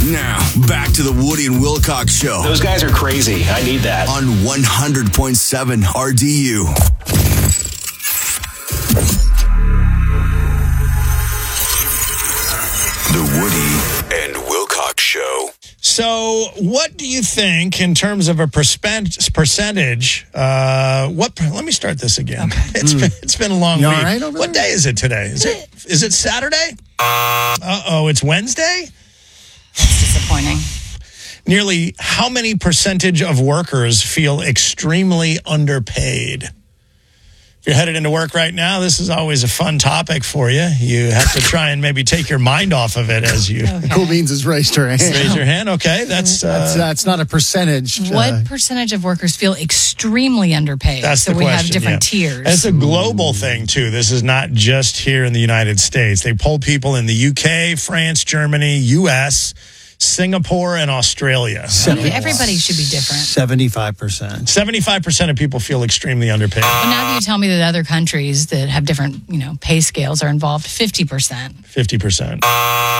Now, back to the Woody and Wilcox Show. Those guys are crazy. I need that. On 100.7 RDU. The Woody and Wilcox Show. So, what do you think in terms of a percentage? Let me start this again. Okay. It's been a long week. All right over what there? day is it today? Is it Saturday? It's Wednesday? That's disappointing. Nearly how many percentage of workers feel extremely underpaid? If you're headed into work right now, this is always a fun topic for you. You have to try and maybe take your mind off of it as you... Okay. Cool Beans has raised her hand. Raise your hand. Okay, that's not a percentage. What percentage of workers feel extremely underpaid? That's the so we question, have different tiers. It's a global thing, too. This is not just here in the United States. They poll people in the UK, France, Germany, U.S., Singapore, and Australia. Everybody should be different. 75%. 75% of people feel extremely underpaid. But now that you tell me that other countries that have different, pay scales are involved, 50%. 50%.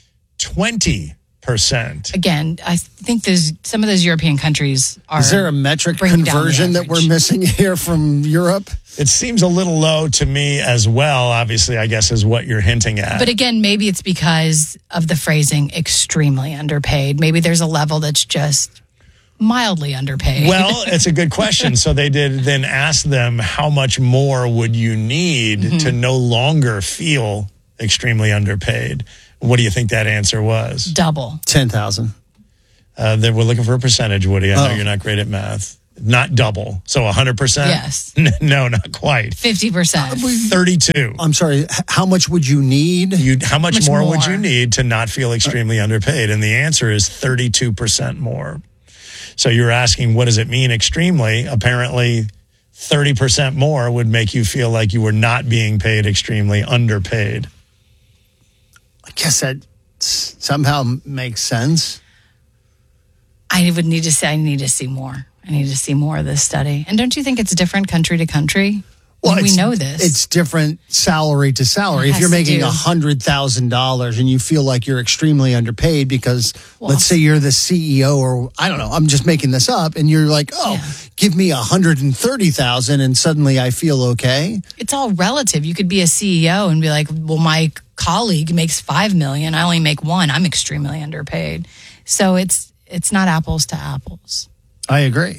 20%. Again, I think some of those European countries are... Is there a metric bringing down the conversion that we're average. missing here from Europe? It seems a little low to me as well, obviously, I guess, is what you're hinting at. But again, maybe it's because of the phrasing extremely underpaid. Maybe there's a level that's just mildly underpaid. Well, it's a good question. So they did then ask them, how much more would you need to no longer feel extremely underpaid? What do you think that answer was? Double. 10,000. They were looking for a percentage, Woody. I know you're not great at math. Not double. So 100%? Yes. No, not quite. 50%. 32. I'm sorry, how much would you need? How much more would you more? need to not feel extremely underpaid? And the answer is 32% more. So you're asking, what does it mean extremely? Apparently, 30% more would make you feel like you were not being paid extremely underpaid. I guess that somehow makes sense. I would need to say I need to see more. I need to see more of this study. And don't you think it's different country to country? Well, we know this. It's different salary to salary. If you're making $100,000 and you feel like you're extremely underpaid because, let's say you're the CEO or I don't know, I'm just making this up, and you're like, give me $130,000 and suddenly I feel okay. It's all relative. You could be a CEO and be like, well, my colleague makes $5 million. I only make $1 million. I'm extremely underpaid. So it's not apples to apples. I agree.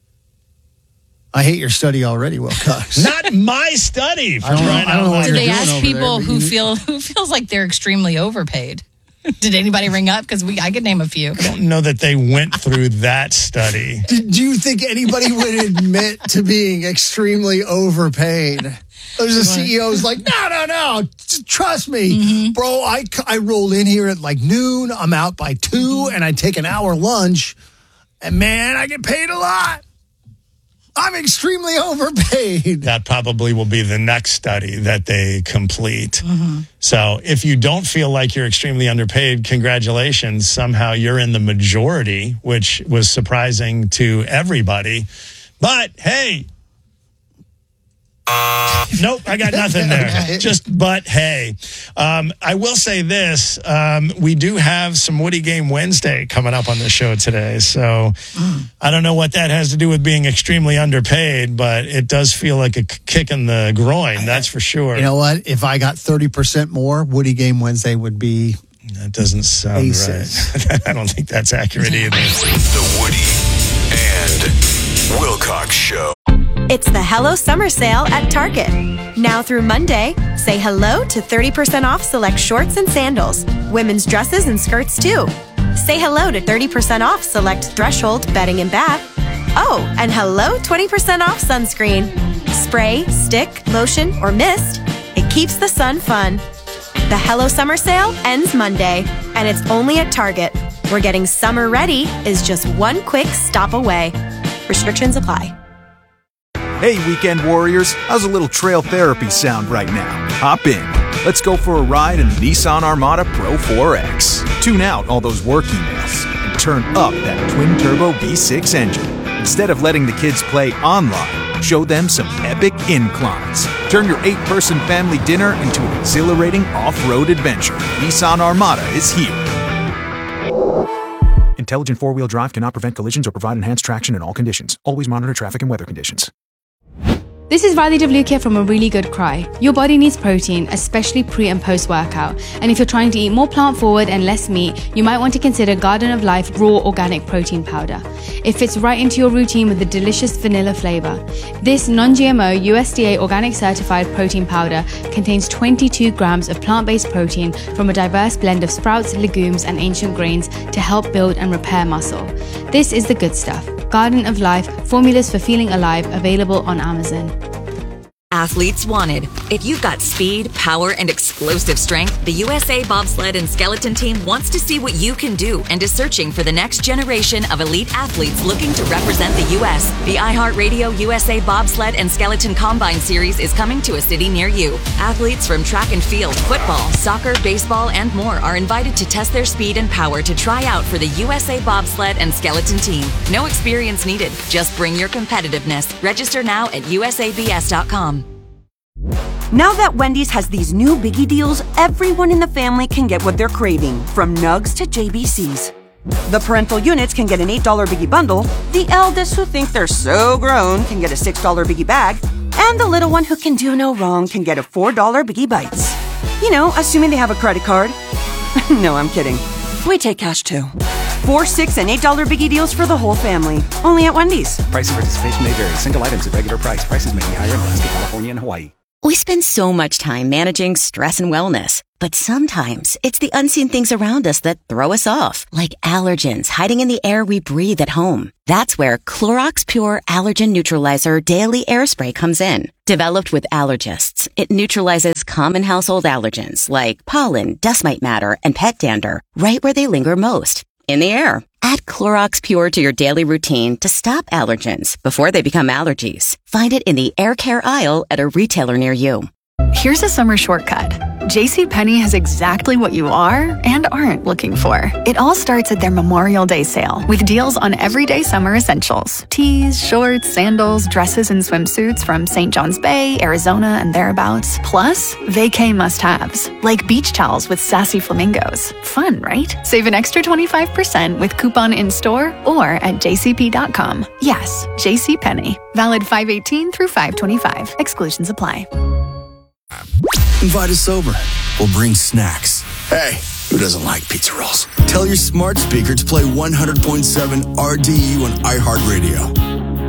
I hate your study already, Wilcox. Not my study. For I don't know what Did you're they doing ask over people there, who feels like they're extremely overpaid? Did anybody ring up? Because I could name a few. I don't know that they went through that study. Do you think anybody would admit to being extremely overpaid? There's a CEO who's like, no, trust me, bro. I roll in here at like noon. I'm out by 2, and I take an hour lunch, and man, I get paid a lot. I'm extremely overpaid. That probably will be the next study that they complete. So if you don't feel like you're extremely underpaid, congratulations. Somehow you're in the majority, which was surprising to everybody. But hey, nope, I got nothing there. But hey. I will say this. We do have some Woody Game Wednesday coming up on the show today. So I don't know what that has to do with being extremely underpaid, but it does feel like a kick in the groin. That's for sure. You know what? If I got 30% more, Woody Game Wednesday would be... That doesn't sound Aces. right. I don't think that's accurate either. The Woody and Wilcox Show. It's the Hello Summer Sale at Target. Now through Monday, say hello to 30% off select shorts and sandals, women's dresses and skirts too. Say hello to 30% off select Threshold bedding and bath. Oh, and hello 20% off sunscreen. Spray, stick, lotion, or mist. It keeps the sun fun. The Hello Summer Sale ends Monday, and it's only at Target, where getting summer ready is just one quick stop away. Restrictions apply. Hey, weekend warriors, how's a little trail therapy sound right now? Hop in. Let's go for a ride in the Nissan Armada Pro 4X. Tune out all those work emails and turn up that twin-turbo V6 engine. Instead of letting the kids play online, show them some epic inclines. Turn your 8-person family dinner into an exhilarating off-road adventure. Nissan Armada is here. Intelligent four-wheel drive cannot prevent collisions or provide enhanced traction in all conditions. Always monitor traffic and weather conditions. This is Riley Devlukia from A Really Good Cry. Your body needs protein, especially pre and post workout. And if you're trying to eat more plant forward and less meat, you might want to consider Garden of Life Raw Organic Protein Powder. It fits right into your routine with the delicious vanilla flavor. This non-GMO USDA organic certified protein powder contains 22 grams of plant-based protein from a diverse blend of sprouts, legumes, and ancient grains to help build and repair muscle. This is the good stuff. Garden of Life, formulas for feeling alive, available on Amazon. Athletes wanted. If you've got speed, power, and explosive strength, the USA Bobsled and Skeleton Team wants to see what you can do and is searching for the next generation of elite athletes looking to represent the U.S. The iHeartRadio USA Bobsled and Skeleton Combine Series is coming to a city near you. Athletes from track and field, football, soccer, baseball, and more are invited to test their speed and power to try out for the USA Bobsled and Skeleton Team. No experience needed. Just bring your competitiveness. Register now at usabs.com. Now that Wendy's has these new biggie deals, everyone in the family can get what they're craving, from nugs to JBCs. The parental units can get an $8 biggie bundle, the eldest who think they're so grown can get a $6 biggie bag, and the little one who can do no wrong can get a $4 biggie bites. You know, assuming they have a credit card. No, I'm kidding. We take cash too. $4, $6, and $8 biggie deals for the whole family. Only at Wendy's. Price and participation may vary. Single items at regular price. Prices may be higher in Alaska, California, and Hawaii. We spend so much time managing stress and wellness, but sometimes it's the unseen things around us that throw us off, like allergens hiding in the air we breathe at home. That's where Clorox Pure Allergen Neutralizer Daily Air Spray comes in. Developed with allergists, it neutralizes common household allergens like pollen, dust mite matter, and pet dander right where they linger most, in the air. Add Clorox Pure to your daily routine to stop allergens before they become allergies. Find it in the air care aisle at a retailer near you. Here's a summer shortcut. JCPenney has exactly what you are and aren't looking for. It all starts at their Memorial Day sale with deals on everyday summer essentials. Tees, shorts, sandals, dresses, and swimsuits from St. John's Bay, Arizona, and thereabouts. Plus, vacay must-haves, like beach towels with sassy flamingos. Fun, right? Save an extra 25% with coupon in-store or at jcp.com. Yes, JCPenney. Valid 5/18 through 5/25. Exclusions apply. Invite us over. We'll bring snacks. Hey, who doesn't like pizza rolls? Tell your smart speaker to play 100.7 RDU on iHeartRadio.